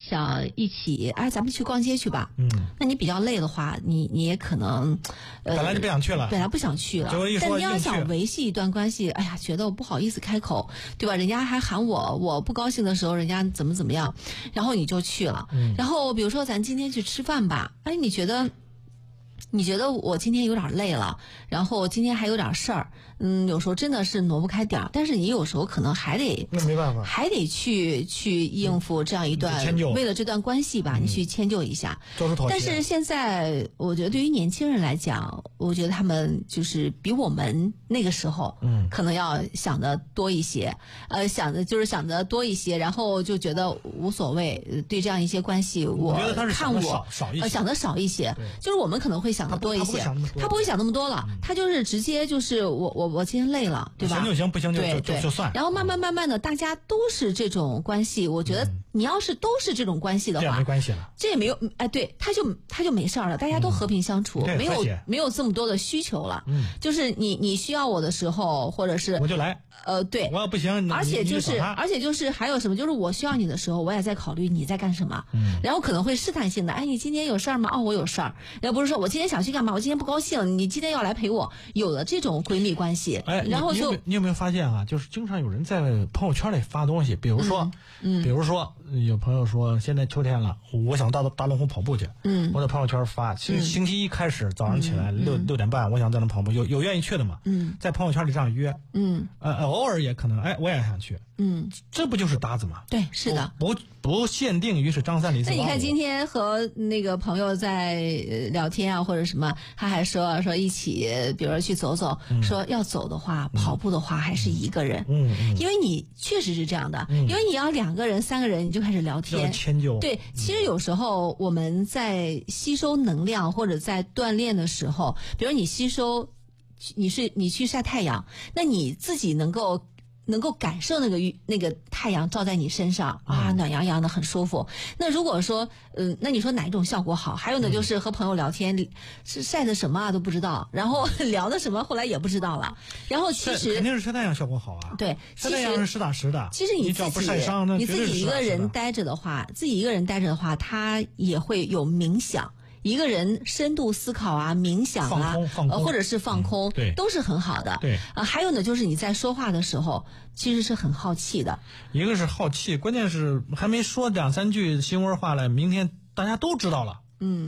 想一起，哎，咱们去逛街去吧。那你比较累的话，你也可能， 本来就不想去了， 本来不想去了。但你要想维系一段关系，哎呀，觉得我不好意思开口，对吧？人家还喊我不高兴的时候，人家怎么样，然后你就去了。然后比如说咱今天去吃饭吧，哎，你觉得我今天有点累了，然后今天还有点事儿，有时候真的是挪不开点儿，但是你有时候可能还得， 那没办法， 还得去应付这样一段，为了这段关系吧，你去迁就一下， 做出妥协。 但是现在我觉得对于年轻人来讲，我觉得他们就是比我们那个时候，可能要想的多一些，想的多一些，然后就觉得无所谓，对这样一些关系，我觉得他是看我想的少一些，就是我们可能会想的多一些，他不会想那么多了，他就是直接就是我今天累了，对吧？ 行就行，不行就算。 然后慢慢的，大家都是这种关系，我觉得你要是都是这种关系的话， 这也没关系了， 这也没有，哎，对，他就没事了，大家都和平相处，没有这么多的需求了。就是你需要我的时候，或者是我就来。 对， 我要不行， 而且就是还有什么，就是我需要你的时候，我也在考虑你在干什么，然后可能会试探性的，哎，你今天有事儿吗？哦，我有事儿。要不是说我今天想去干嘛，我今天不高兴，你今天要来陪我，有了这种闺蜜关系， 哎， 然后就你有没有发现啊？就是经常有人在朋友圈里发东西，比如说有朋友说现在秋天了，我想到大龙湖跑步去，我在朋友圈发，星期一开始早上起来6点半，我想在那跑步，有愿意去的嘛？在朋友圈里这样约，偶尔也可能，哎，我也想去，这不就是搭子吗？ 对，是的， 不限定于是张三李四。 那你看今天和那个朋友在聊天啊，或者什么，他还说一起，比如说去走走，说要走的话，跑步的话还是一个人，因为你确实是这样的，因为你要2个人、3个人，你就开始聊天， 迁就。 对，其实有时候我们在吸收能量或者在锻炼的时候，比如你吸收，你去晒太阳，那你自己能够感受那个太阳照在你身上啊，暖洋洋的，很舒服。那如果说，那你说哪一种效果好？还有呢，就是和朋友聊天，是晒的什么啊都不知道，然后聊的什么后来也不知道了。然后其实肯定是晒太阳效果好啊。 对， 晒太阳是实打实的。 其实你只要不晒伤， 你自己一个人待着的话，他也会有冥想。一个人深度思考啊，冥想啊， 放空或者是放空， 对， 都是很好的。 对还有呢，就是你在说话的时候，其实是很好气的。 一个是好气，关键是还没说2、3句心窝话来，明天大家都知道了。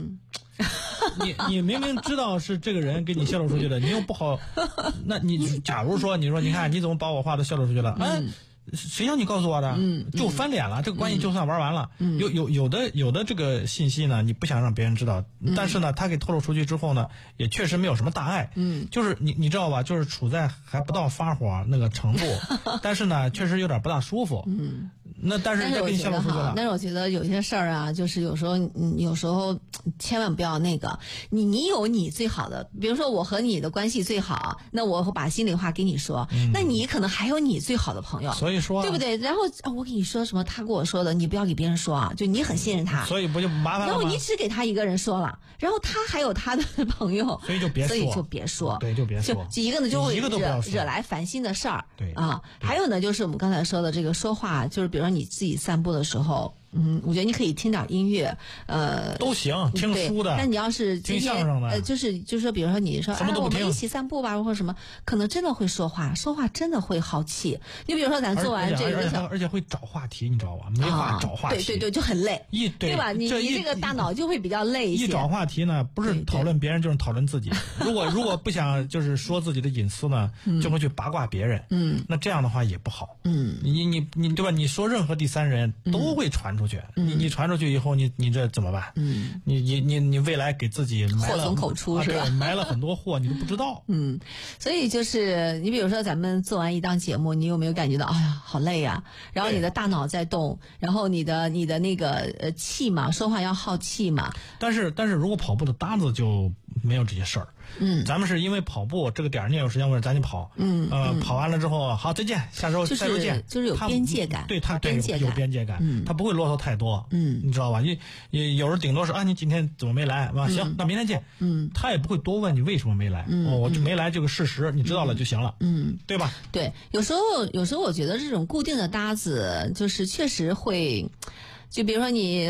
你明明知道是这个人给你泄露出去的，你又不好，那你假如说你看你怎么把我话都泄露出去了，谁让你告诉我的？就翻脸了，这个关系就算玩完了。有的这个信息呢，你不想让别人知道，但是呢，他给透露出去之后呢，也确实没有什么大碍。就是你知道吧，就是处在还不到发火那个程度，但是呢，确实有点不大舒服。那但是给你泄露出去了。 但是我觉得有些事儿啊，就是有时候千万不要那个，你有你最好的，比如说我和你的关系最好，那我会把心里话给你说，那你可能还有你最好的朋友。 所以说， 对不对？然后我跟你说什么，他跟我说的，你不要给别人说啊，就你很信任他， 所以不就麻烦了吗？ 然后你只给他一个人说了，然后他还有他的朋友， 所以就别说， 对，就别说， 就一个呢就会惹来烦心的事儿， 对啊，还有呢就是我们刚才说的这个说话，就是比如说你自己散步的时候。我觉得你可以听点音乐， 都行，听书的。 但你要是听相声的， 就是说，比如说你说，我们一起散步吧，或者什么，可能真的会说话真的会好气。你比如说，咱做完这个， 而且会找话题，你知道吧？没话找话题， 对，就很累，对吧？你这个大脑就会比较累一些。 一找话题呢，不是讨论别人，就是讨论自己。如果不想就是说自己的隐私呢，就会去八卦别人。那这样的话也不好。你对吧？你说任何第三人都会传出去，你传出去以后，你这怎么办？你未来给自己祸从口出是吧？ 埋了很多祸，你都不知道。 所以就是你比如说咱们做完一档节目，你有没有感觉到哎呀好累呀？然后你的大脑在动，然后你的那个气嘛，说话要耗气嘛。 但是如果跑步的搭子就没有这些事儿。咱们是因为跑步这个点你也有时间或者咱就跑。跑完了之后好再见，下周见， 就是有边界感。 对他有边界感，他不会啰嗦太多。你知道吧？你有时候顶多是你今天怎么没来？行，那明天见。他也不会多问你为什么没来。我就没来这个事实，你知道了就行了。对吧？ 对，有时候我觉得这种固定的搭子就是确实会，就比如说你。